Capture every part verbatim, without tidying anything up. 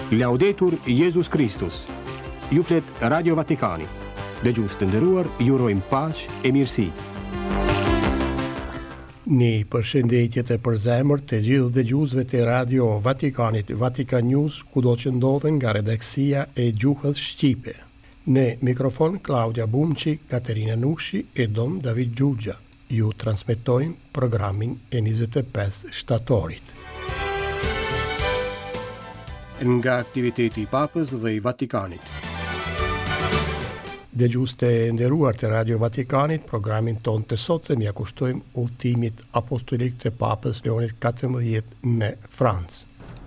Laudetur Jesus Christus. Ju flet Radio Vatikani. Dëgjues të nderuar, ju urojmë paqë e mirësi. Një përshëndetje të përzemërt të gjithë dëgjuesve të Radio Vatikanit, Vatikan News, kudo që ndodhen nga redaksia e gjuhës shqipe. Në mikrofon Claudia Bumçi, Katerina Nushi e Dom David Gjugja. Ju transmetojmë programin e njëzet e pesë shtatorit. Nga aktiviteti i Papës dhe i Vatikanit. Dëgjues të nderuar të Radio Vatikanit, programin ton të sotëm ja kushtojmë udhëtimit apostolik të Papës Leonit katërmbëdhjetë në Francë.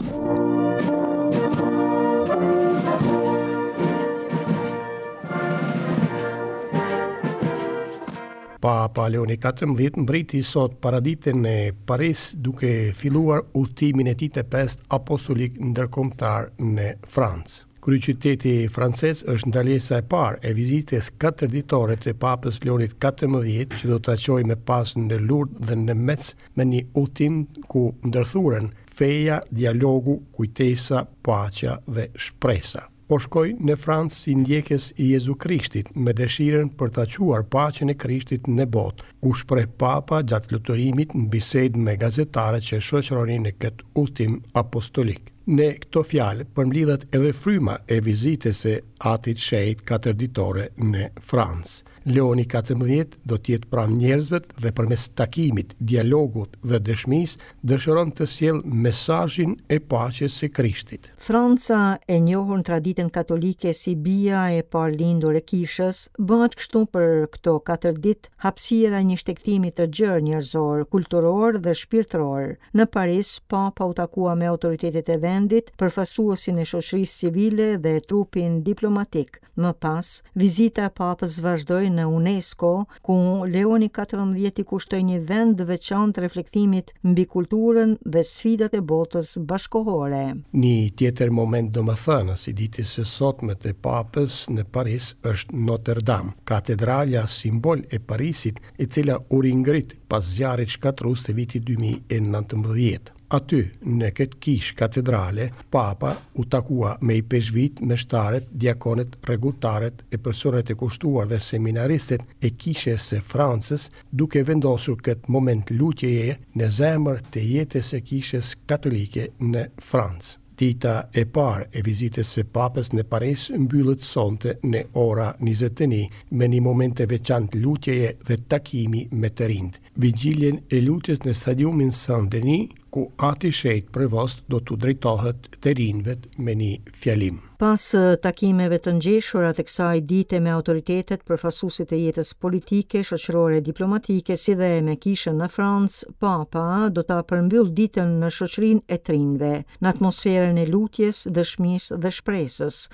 Papa Leoni katërmbëdhjetë mbriti sot paraditën në Paris duke filluar udhëtimin e tij të pestë apostolik ndërkombëtar në Francë. Kryeqyteti francez është ndalesa e parë e vizitës katërditore të Papës Leonit katërmbëdhjetë që do të qojë me pas në Lourdes dhe në Metz me një udhëtim ku ndërthuren feja, dialogu, kujtesa, paqja dhe shpresa. Po shkoj në Francë si ndjekës i Jezu Krishtit me dëshirën për ta quar paqen e Krishtit në botë, u shpreh Papa gjatë fluturimit në bisedë me gazetarët që shoqëronin në këtë udhëtim apostolik. Në këto fjalë përmbledhet edhe fryma e vizitës së Atit Shejt katërditore në Francë. Leoni katërmbëdhjetë do të jetë pranë njerëzve dhe përmes takimit, dialogut dhe dëshmisë dëshiron të sjellë mesazhin e paqes së Krishtit. Franca, e njohur në traditën katolike si bija e parlindur e kishës, bëhet kështu për këto katër ditë hapësira një shtegtimi të gjerë njerëzor, kulturor dhe shpirtëror. Në Paris, Papa u takua me autoritetet e vendit, përfaqësuesin e shoqërisë civile dhe trupin diplomatik. Më pas, vizita e Papës vazhdoi në UNESCO, ku Leoni katërmbëdhjetë i kushtoi një vend të veçantë reflektimit mbi kulturën dhe sfidat e botës bashkëkohore. Një tjetër moment domethënës i ditës së sotme të Papës në Paris është Notre Dame, katedralja simbol e Parisit, e cila u ringrit pas zjarrit shkatërrues të vitit dy mijë e nëntëmbëdhjetë. Aty, në këtë kish katedrale, Papa u takua me i peshvit, meshtarët, diakonet, rregulltarët e personat e kushtuar dhe seminaristet e kishes së Francës, duke vendosur këtë moment lutjeje në zemër të jetës së kishes katolike në Francë. Dita e parë e vizitës së Papës në Paris mbyllet sonte në ora njëzet e një me një moment të veçantë lutjeje dhe takimi me të rinjt. Vigjiljen e lutjes në stadiumin Saint-Denis, ku Ati Shejt Prevost do të drejtohet të rinjve me një fjalim. Pas takimeve të ngjeshura të kësaj dite me autoritetet përfaqësuesit e jetës politike, shoqërore, diplomatike, si dhe me kishën në Francë, Papa do ta përmbyll ditën në shoqërinë e trinjve, në atmosferën e lutjes, dëshmisë dhe shpresës.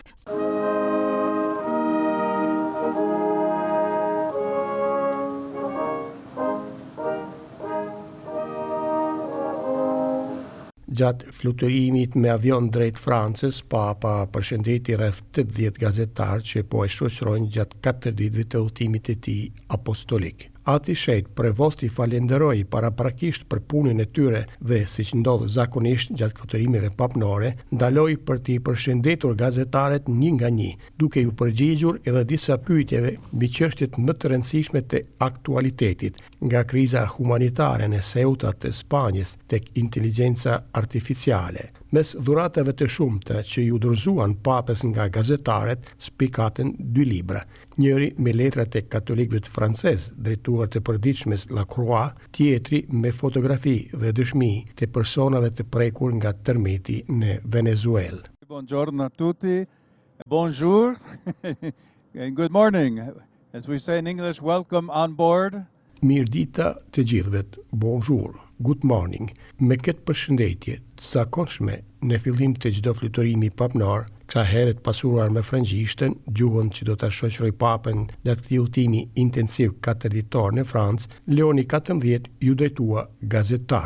Gjatë fluturimit me avion drejt Francës, Papa përshëndeti rreth tetëdhjetë gazetarë që po e shoqërojnë gjatë katër ditëve të udhëtimit të tij apostolik. Ati Shejt Prevost i falenderoi paraprakisht për punën e tyre dhe, siç ndodh zakonisht gjatë fluturimeve papnore, ndaloi për t'i përshëndetur gazetarët një nga një, duke ju përgjigjur edhe disa pyetjeve mbi çështjet më të rëndësishme të aktualitetit, nga kriza humanitare në Ceuta të Spanjës tek inteligjenca artificiale. Mes dhuratave të shumta që ju dorëzuan Papës nga gazetarët, spikatën dy libra. Njëri me letrat e katolikëve të francez, drejtuar të përditshmes La Croix, tjetri me fotografi dhe dëshmi të personave të prekur nga tërmeti në Venezuelë. Buongiorno a tutti. Bonjour. And good morning. As we say in English, welcome on board. Mirdita të gjithëve, bonjour, good morning. Me këtë përshëndetje të zakonshme në fillim të çdo fluturimi papnar, kësa heret pasuruar me frëngjishtën, gjuhën që do të shoqëroj Papën gjatë këtij udhëtimi intensiv katërditor në Francë, Leoni katërmbëdhjetë ju drejtua gazetarëve.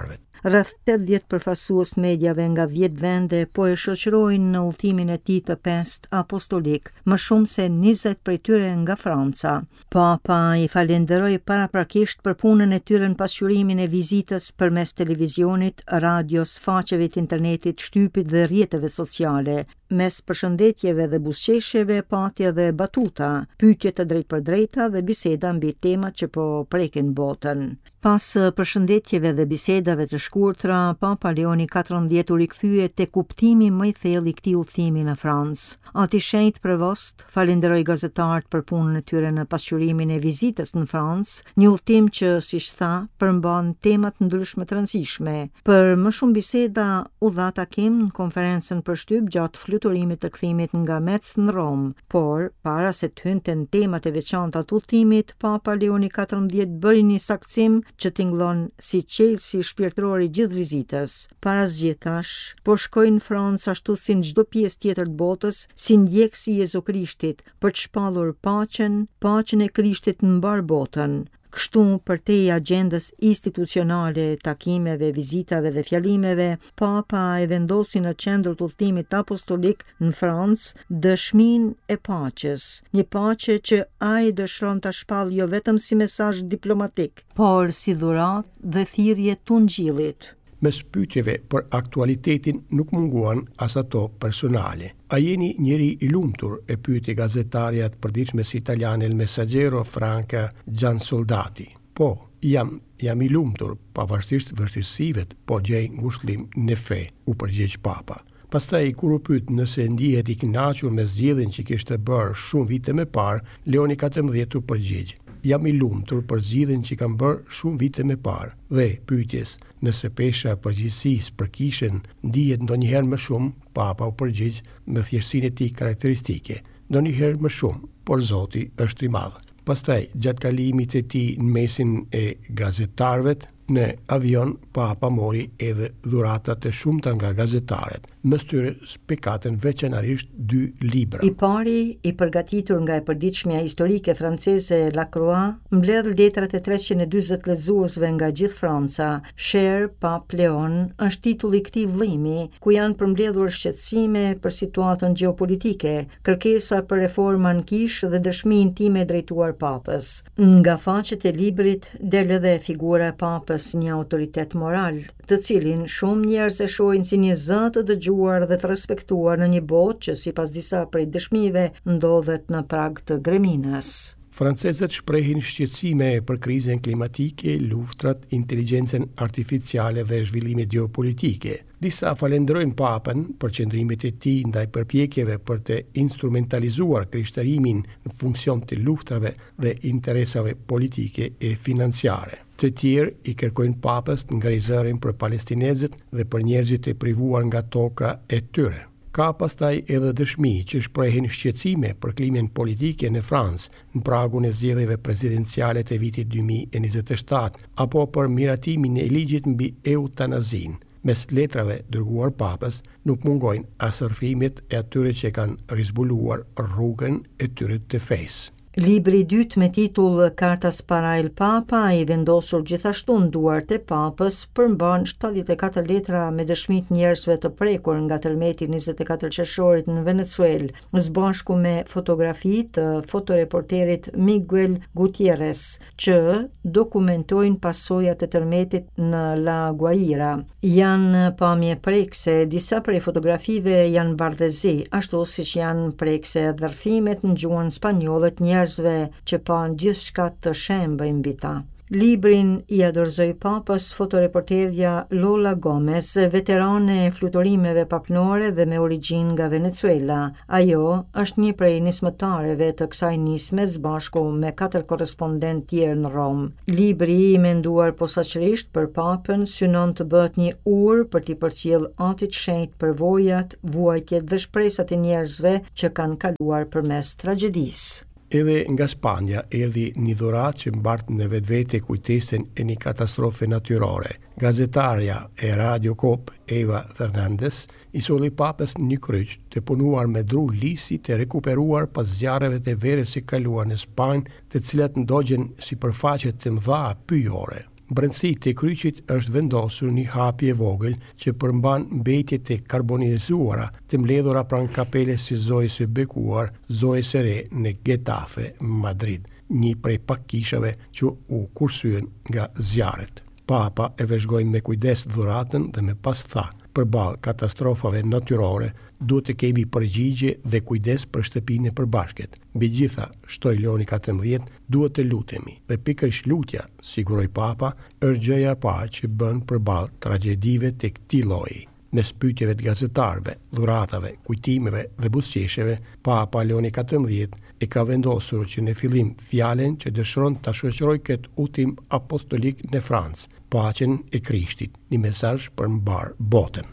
Rreth tetëdhjetë përfaqësues mediave nga dhjetë vende po e shoqërojnë në udhëtimin e tij të pestë apostolik, më shumë se njëzet prej tyre nga Franca. Papa i falenderoi paraprakisht për punën e tyre në pasqyrimin e vizitës përmes televizionit, radios, faqeve të internetit, shtypit dhe rrjeteve sociale. Mes përshëndetjeve dhe buzëqeshjeve pati edhe batuta, pyetje të drejtpërdrejta dhe biseda mbi temat që po prekin botën. Pas përshëndetjeve dhe bisedave të shkurtra, Papa Leoni katërmbëdhjetë u rikthye te kuptimi më i thellë i këtij udhëtimi në Francë. Ati shenjtë prevost falenderoi gazetarët për punën e tyre në pasqyrimin e vizitës në Francë, një udhëtim që, siç tha, përmban tema të ndryshme të rëndësishme. Për më shumë biseda u dha takim në konferencën për shtyp gjatë fluturimit të kthimit nga Metz në Rom, por para se të hynte në temat e veçanta të udhëtimit, Papa Leoni katërmbëdhjetë bëri një saktësim që tingëllon si qelsi shpirtëror i gjithë vizitës. Para zgjetash, po shkoj në Francë ashtu si në çdo pjesë tjetër të botës, si ndjekës i Jezu Krishtit, për të shpallur paqen, paqen e Krishtit në mbar botën. Kështu përtej agjendës institucionale, takimeve, vizitave dhe fjalimeve, Papa e vendosi në qendër të udhëtimit apostolik në Francë dëshminë e paqes, një paqe që ai dëshiron ta shpallë jo vetëm si mesazh diplomatik, por si dhuratë dhe thirrje të Ungjillit. Mes pyetjeve për aktualitetin nuk munguan as ato personale. A jeni njëri i lumtur, e pyeti gazetarja të përditshmes italiane El Messaggero Franca Giansoldati. Po, jam, jam i lumtur, pavarësisht vështirësive, po gjej ngushëllim në fe, u përgjigj Papa. Pastaj kur u pyet nëse ndihet i kënaqur me zgjedhjen që kishte bërë shumë vite më parë, Leoni katërmbëdhjetë u përgjigj: jam i lumtur për zgjidhjen që kam bërë shumë vite më parë. Dhe pyetjes nëse pesha e përgjegjësisë për kishën ndihet ndonjëherë më shumë, Papa u përgjigj me thjeshtësinë e tij karakteristike: ndonjëherë më shumë, por Zoti është i madh. Pastaj, gjatë kalimit e tij në mesin e gazetarëve në avion, Papa mori edhe dhurata të shumta nga gazetarët. Mes tyre spikaten veçanërisht dy libra. I pari, i përgatitur nga e përditshmja historike franceze Lacroix, mbledh letrat e treqind e dyzet lexuesve nga gjithë Franca. Cher Pape Leon është titulli i këtij vëllimi, ku janë përmbledhur shqetësime për situatën gjeopolitike, kërkesa për reforma në Kish dhe dëshminë time drejtuar Papës. Nga faqet e librit del edhe figura e Papës, një autoritet moral, të cilin shumë njerëz e shohin si një zë të dëgjuar dhe të respektuar në një botë që sipas disa prej dëshmive ndodhet në prag të greminës. Francezët shprehin shqetësime për krizën klimatike, luftrat, inteligjencën artificiale dhe zhvillimet gjeopolitike. Disa falenderojnë Papën për qëndrimit e tij ndaj përpjekjeve për të instrumentalizuar krishtërimin në funksion të luftrave dhe interesave politike e financiare. Të tjerë i kërkojnë Papës të ngrej zërin për palestinezët dhe për njerëzit e privuar nga toka e tyre. Ka pastaj edhe dëshmi që shprehin shqetësime për klimën politike në Francë në pragun e zgjedhjeve presidenciale të vitit dy mijë e njëzet e shtatë apo për miratimin e ligjit mbi eutanazin. Mes letrave dërguar Papës nuk mungojnë as rrëfimet e atyre që kanë rizbuluar rrugën e tyre të fesë. Libri i dytë me titull Cartas para il Papa, i vendosur gjithashtu në duart e Papës, përmban shtatëdhjetë e katër letra me dëshmitë njerëzve të prekur nga tërmeti njëzet e katër qershorit në Venezuelë, së bashku me fotografi të fotoreporterit Miguel Gutierrez, që dokumentojnë pasojat e tërmetit në La Guaira. Janë pamje prekse, disa prej fotografive janë bardhëzi, ashtu siç janë prekse dërfimet në gjuhën spanjolle të njerëzve që pan gjithçka të shembë mbi ta. Librin i adorzoi Papës fotoreporterja Lola Gomez, veterane e fluturimeve papnore dhe me origjinë nga Venezuela. Ajo është një prej nismëtareve të kësaj nisme së bashku me katër korrespondent tjerë në Rom. Libri i menduar posaçërisht për Papën synon të bëhet një urë për t'i përcjellë atit shenjtë për vojat, vuajtjet dhe shpresat e njerëzve që kanë kaluar përmes tragjedisë. Edhe nga Spanja erdhi një dhuratë që mbart në vetvete kujtesën e një katastrofe natyrore. Gazetarja e Radio Kop, Eva Fernandez, i solli Papës një kryq të punuar me dru lisi të rekuperuar pas zjarreve të verës së kaluar në Spanjë, të cilat ndogjen si përfaqe të mëdha pyjore. brendësi të kryqit është vendosur një hapje vogël që përmban mbetjet e karbonizuara të mbledhura pranë kapeles së zojës së bekuar, zojës së re në Getafe, Madrid, një prej pak kishave që u kursyen nga zjarret. Papa e vëzhgoi me kujdes dhuratën dhe me pas tha: përballë katastrofave natyrore, duhet të kemi përgjigje dhe kujdes për shtëpinë e përbashkët. Mbi gjitha, shtoi Leoni katërmbëdhjetë, duhet të lutemi. Dhe pikërisht lutja, siguroi Papa, është gjëja e parë që bën përballë tragjedive të këtij lloji. Në pyetjeve të gazetarëve, dhuratave, kujtimeve dhe buzëqeshjeve, Papa Leoni katërmbëdhjetë e ka vendosur që në fillim fjalen që dëshiron ta shoqërojë këtë udhtim apostolik në Francë, paqen e Krishtit, një mesazh për mbar botën.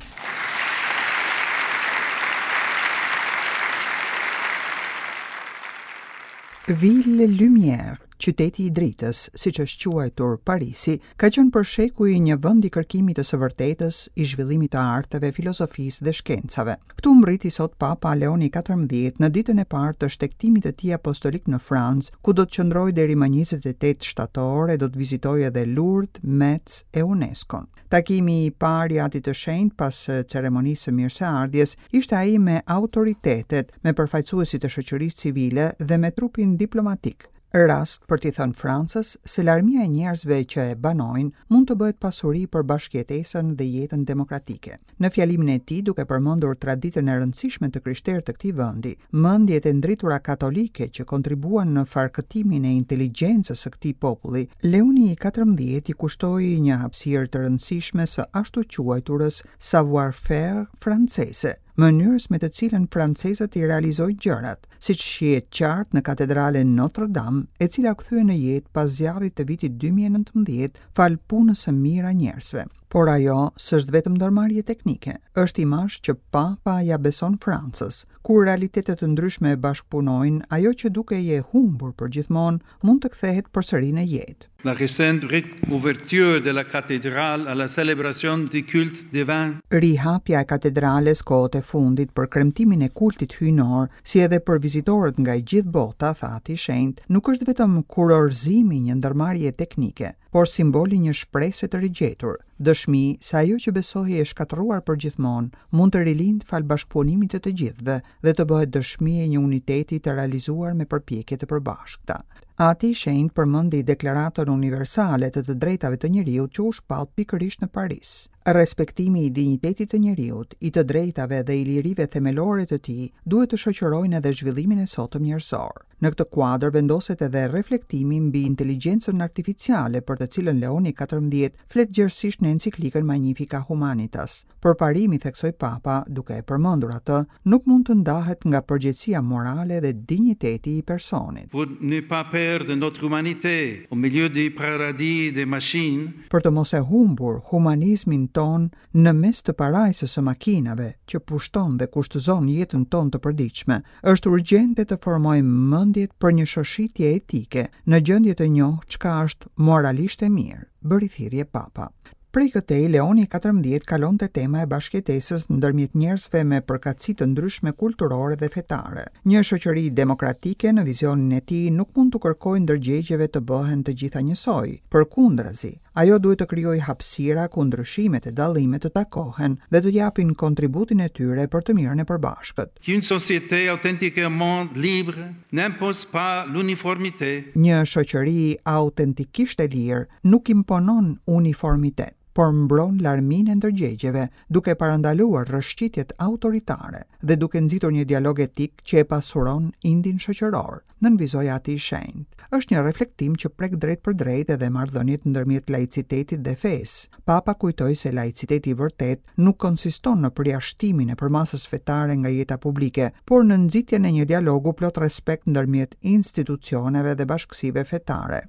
Ville Lumière, qyteti i dritës, siç është quajtur Parisi, ka qenë për shekuj një vend i kërkimit të së vërtetës, i zhvillimit të arteve, filozofisë dhe shkencave. Këtu mbriti sot Papa Leoni katërmbëdhjetë në ditën e parë të shtektimit të tij apostolik në Francë, ku do të qëndrojë deri më njëzet e tetë shtator e do të vizitojë edhe Lourdes, Metz e UNESCO. Takimi i parë i Atit të Shenjtë pas ceremonisë së mirëseardhjes ishte ai me autoritetet, me përfaqësuesit e shoqërisë civile dhe me trupin diplomatik. Rast për t'i thënë Francës se larmia e njerëzve që e banojnë mund të bëhet pasuri për bashkëjetesën dhe jetën demokratike. Në fjalimin e tij, duke përmendur traditën e rëndësishme të krishterë të këtij vendi, mendjet e ndritura katolike që kontribuan në farkëtimin e inteligjencës së këtij populli, Leoni katërmbëdhjetë i kushtoi një hapësirë të rëndësishme së ashtu quajturës savoir-faire franceze, mënyrës me të cilën francezët i realizojnë gjërat, siç shihet qartë në katedralen Notre Dame, e cila u kthye në jetë pas zjarrit të vitit dy mijë e nëntëmbëdhjetë, fal punës së mirë a njerëzve. Por ajo s'është vetëm ndërmarrje teknike, është imazh që Papa ja beson Francës. Kur realitetet të ndryshme e bashkëpunojnë, ajo që duke je humbur përgjithmonë mund të kthehet përsëri në jetë. La récente ouverture de la cathédrale à la célébration du culte divin. Rihapja e katedrales kohët e fundit për kremtimin e kultit hyjnor, si edhe për vizitorët nga i gjithë bota, tha Ati i Shenjtë, nuk është vetëm kurorëzimi një ndërmarrje teknike, por simboli një shpresë të rigjetur, dëshmi se ajo që besohej e shkatëruar përgjithmonë mund të rilindë fal bashkëpunimit të të gjithëve dhe të bëhet dëshmi e një uniteti të realizuar me përpjekje të përbashkëta. Ati i Shenjtë përmendi deklaratën universale të të drejtave të njeriut që u shpall pikërisht në Paris. Respektimi i dinjitetit të njeriut, i të drejtave dhe i lirive themelore të tij duhet të shoqërojnë edhe zhvillimin e sotëm njerëzor. Në këtë kuadër vendoset edhe reflektimi mbi inteligjencën artificiale për të cilën Leoni katërmbëdhjetë flet gjerësisht në enciklikën Magnificat Humanitas. Përparimi, theksoi Papa, duke e përmendur atë, nuk mund të ndahet nga përgjegjësia morale dhe dinjiteti i personit. Pour ne pas perdre notre humanité au milieu du paradis des machines. Për të mos e humbur humanizmin ton në mes të parajsës së makinave që pushton dhe kushtëzon jetën ton të përditshme, është urgjente të formojmë mendjet për një shoshitje etike në gjendje të njohur çka është moralisht e mirë, bëri thirrje Papa. Prej këtej, Leoni katërmbëdhjetë kalonte tema e bashkëjetesës ndërmjet njerëzve me përkatësi të ndryshme kulturore dhe fetare. Një shoqëri demokratike në vizionin e tij nuk mund të kërkojë ndërgjegjeve të bëhen të gjitha njësoj. Përkundrazi, ajo duhet të krijojë hapësira ku ndryshimet e dallimet të takohen dhe të japin kontributin e tyre për të mirën e përbashkët. Une société authentiquement libre n'impose pas l'uniformité. Një shoqëri autentikisht e lirë nuk imponon uniformitet, por mbron larminë e ndërgjegjeve, duke parandaluar rrëshqitjet autoritare dhe duke nxitur një dialog etik që e pasuron indin shoqëror, nënvizoi Ati i Shenjtë. Është një reflektim që prek drejt për drejt edhe marrëdhëniet ndërmjet laicitetit dhe fesë. Papa kujtoi se laiciteti i vërtet nuk konsiston në përjashtimin e përmasës fetare nga jeta publike, por në nxitjen e një dialogu plot respekt ndërmjet institucioneve dhe bashkësive fetare.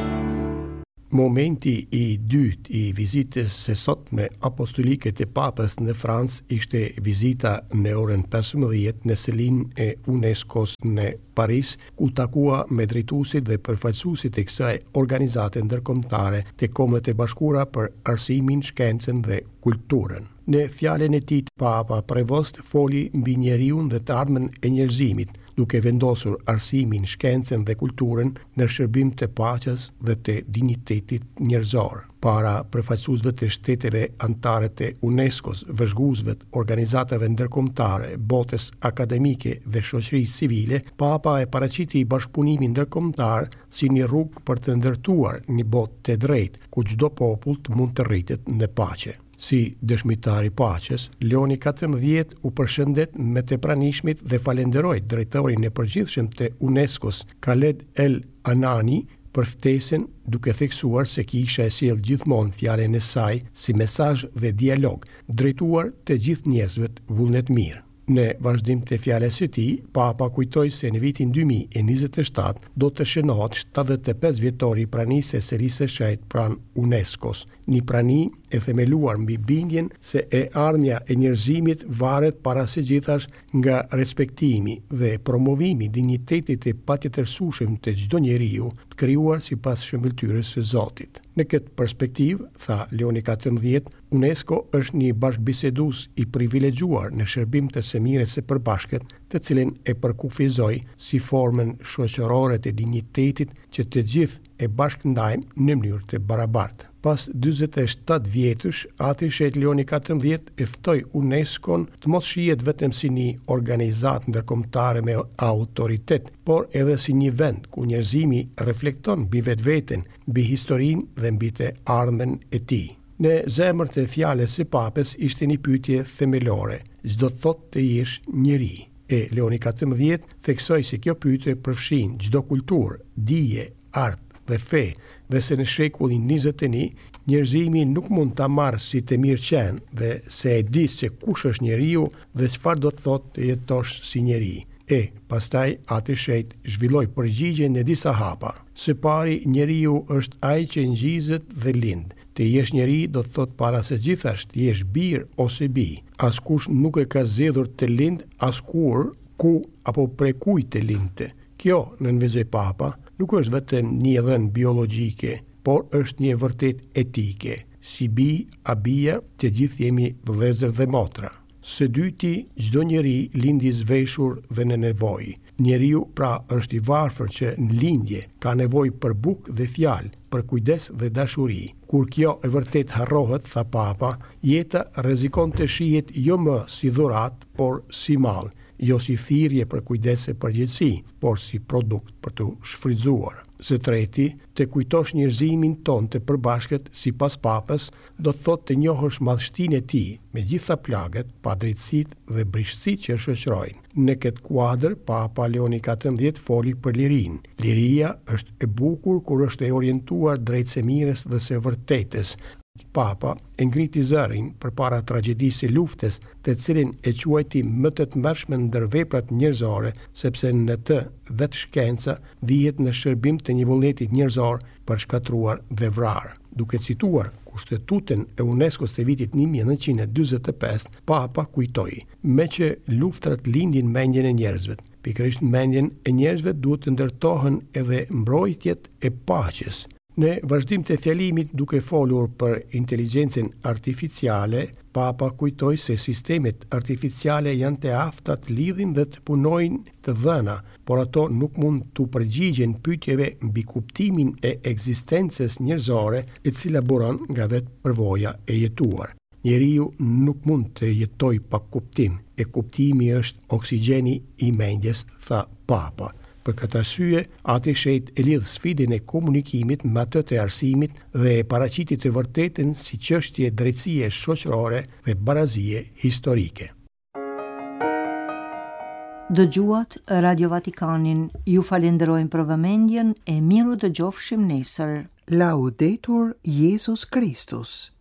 Momenti i dytë i vizitës së sotme apostolike të Papës në Francë ishte vizita në orën pesëmbëdhjetë në selinë e UNESCO-s në Paris, ku takua me drejtuesit dhe përfaqësuesit e kësaj organizate ndërkombëtare të Kombeve të Bashkuara për arsimin, shkencën dhe kulturën. Në fjalën e tij, Papa Prevost foli mbi njeriun dhe të ardhmen e njerëzimit, duke vendosur arsimin, shkencën dhe kulturën në shërbim të paqes dhe të dinjitetit njerëzor. Para përfaqësuesve të shteteve anëtare të UNESCO-s, vëzhguesve të organizatave ndërkombëtare, botës akademike dhe shoqërisë civile, Papa e paraqiti bashkëpunimin ndërkombëtar si një rrugë për të ndërtuar një botë të drejtë ku çdo popull të mund të rritet në paqe. Si dëshmitar i paqes, Leoni katërmbëdhjetë u përshëndet me të pranishmit dhe falenderoi drejtorin e përgjithshëm të UNESCO-s, Khaled El Anani, për ftesën, duke theksuar se kisha e sjell gjithmonë fjalën e saj si mesazh dhe dialog drejtuar të gjithë njerëzve të vullnet mirë. Në vazhdim të fjalës së tij, Papa kujtoi se në vitin dy mijë e njëzet e shtatë do të shënohet shtatëdhjetë e pesë vjetori i pranisë së sërisë së shajt pranë UNESCO-s, një prani e themeluar mbi bindjen se e ardhmja e njerëzimit varet para së gjithash nga respektimi dhe promovimi i dinjitetit të patjetërsueshëm të çdo njeriu të krijuar sipas shëmbëltyrës së Zotit. Në këtë perspektivë, tha Leoni katërmbëdhjetë, UNESCO është një bashkëbisedues i privilegjuar në shërbim të së mirës së përbashkët, të cilin e përkufizoi si formën shoqërore të dinjitetit që të gjithë e bashkëndajmë në mënyrë të barabartë. Pas dyzet e shtatë vjetësh, Ati Shet Leoni katërmbëdhjetë e ftoi UNESCO-n të mos shihet vetëm si një organizatë ndërkombëtare me autoritet, por edhe si një vend ku njerëzimi reflekton mbi vetveten, mbi historinë dhe mbi të ardhmen e tij. Në zemër të fjalës së Papës ishte një pyetje themelore: çdo thotë të jesh njeri? E Leoni katërmbëdhjetë theksoi se kjo pyetje përfshin çdo kulturë, dije, art dhe fe, dhe se në shekullin njëzet e një, njerëzimi nuk mund ta marrë si të mirë qenë dhe se e di se kush është njeriu dhe çfarë do të thotë të jetosh si njeri. E, pastaj Ati Shet zhvilloi përgjigje në disa hapa. Së pari, njeriu është ai që ngjizet dhe lind. Të jesh njeri do të thot para se gjithash të jesh bir ose bi. Askush nuk e ka zgjedhur të lind askur, ku apo prej kujt të lindte. Kjo, nënvizoi Papa, nuk është vetëm një dhënë biologjike, por është një vërtet etike. Si bi, a bia, të gjithë jemi vëllezër dhe motra. Së dyti, çdo njeri lindi zhveshur dhe në nevojë. Njeriu pra është i varfër që në lindje ka nevojë për bukë dhe fjalë, për kujdes dhe dashuri. Kur kjo e vërtet harrohet, tha Papa, jeta rrezikon të shihet jo më si dhuratë, por si mall, jo si thirrje për kujdes e përgjegjësi, por si produkt për të shfrytzuar. Së treti, të kujtosh njerëzimin ton të përbashkët sipas Papës, do të thotë të njohësh madhështinë e tij, me gjitha plagët, padrejtësitë dhe brishësitë që shoqërojnë. Në këtë kuadër, Papa Leoni katërmbëdhjetë foli për lirinë. Liria është e bukur kur është e orientuar drejt së mirës dhe së vërtetës. Papa e ngriti zërin përpara tragjedisë së luftës, të cilin e quajti më të tmerrshme ndër veprat njerëzore, sepse në të vetë shkenca vihet në shërbim të një vullneti njerëzor për shkatruar dhe vrarë. Duke cituar Kushtetutën e UNESCO-s të vitit një mijë e nëntëqind e dyzet e pesë, Papa kujtoi: me që luftrat lindin mendjen e njerëzve, pikërisht mendjen e njerëzve duhet të ndërtohen edhe mbrojtjet e paqes. Në vazhdim të fjalimit duke folur për inteligjencën artificiale, Papa kujtoi se sistemet artificiale janë të afta të lidhin dhe të punojnë të dhëna, por ato nuk mund të përgjigjen pyetjeve mbi kuptimin e ekzistencës njerëzore, e cila buron nga vetë përvoja e jetuar. Njeriu nuk mund të jetoj pa kuptim, e kuptimi është oksigjeni i mendjes, tha Papa. Për këtë arsye, Ati Shet e lidh sfidën e komunikimit me atë të arsimit dhe e paraqiti të vërtetën si çështje drejtësie shoqërore dhe barazie historike. Dëgjuat Radio Vatikanin, ju falenderojmë për vëmendjen e miru dëgjofshim nesër. Laudetur Jesus Christus.